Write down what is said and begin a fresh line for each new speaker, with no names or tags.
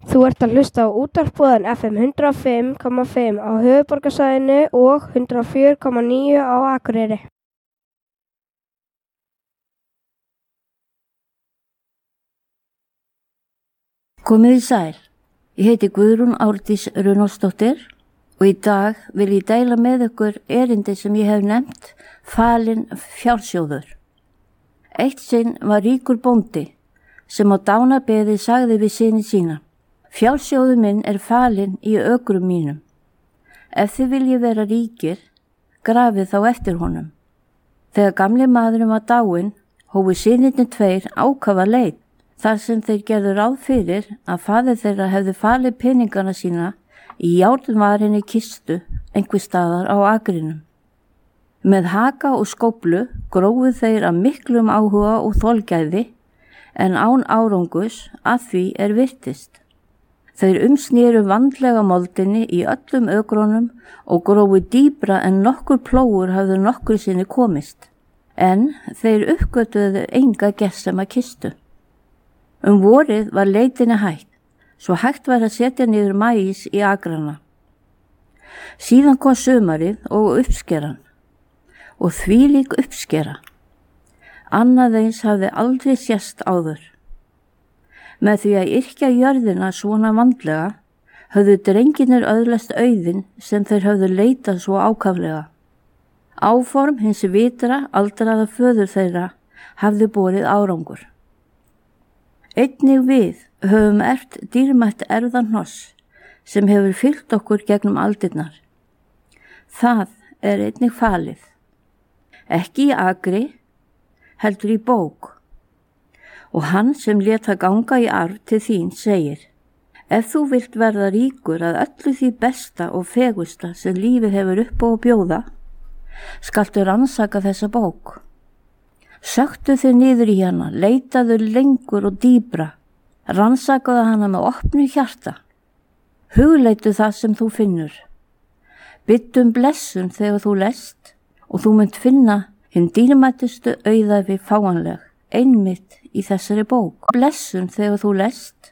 Þú ert að hlusta á útvarpsbúðan FM 105,5 á höfuðborgarsvæðinu og 104,9 á Akureyri.
Komið í sæl. Ég heiti Guðrún Árdís Runólfsdóttir og í dag vil ég deila með ykkur erindi sem ég hef nefnt falinn fjársjóður. Eitt sinn var ríkur bóndi sem á dánabeði sagði við syni sína: Fjársjóður minn er falinn í ökrum mínum. Ef þið viljið vera ríkir, grafið þá eftir honum. Þegar gamli maðurinn var dáinn, hófu synirnir tveir ákafa leit, þar sem þeir gerðu ráð fyrir að faðir þeirra hefði falið peningana sína í járnvarinni kistu einhvers staðar á akrinum. Með haka og skóflu grófu þeir af miklum áhuga og þolgæði, en án árangus að því er virtist. Þeir umsnéru vandlega moldinni í öllum ökrónum og grófu dýpra en nokkur plógur hafði nokkru sinni komist, en þeir uppgötuðu enga gestsema kistu. Vorið var leitinni hætt, svo hægt var að setja niður maís í agrana. Síðan kom sumarið og uppskeran, og þvílík uppskera. Annað eins hafði aldrei sést áður. Með því að yrkja jörðina svona vandlega, höfðu drengirnir öðlast auðinn sem þeir höfðu leitað svo ákaflega. Áform hins vitra aldraða föður þeirra hafði borið árangur. Einnig við höfum erft dýrmætt erfðahnoss sem hefur fylgt okkur gegnum aldirnar. Það er einnig falið. Ekki í agri, heldur í bók. Og hann sem lét það ganga í arf til þín segir: Ef þú vilt verða ríkur að öllu því besta og fegusta sem lífið hefur upp á að bjóða, skaltu rannsaka þessa bók. Söktu þig niður í hana, leitaðu lengur og dýbra, rannsakaðu hana með opnu hjarta. Hugleitu það sem þú finnur. Byttu blessun þegar þú lest og þú munt finna hinn dýrmætustu auðæfi fáanleg, einmitt í þessari bók. Blessun þegar þú lest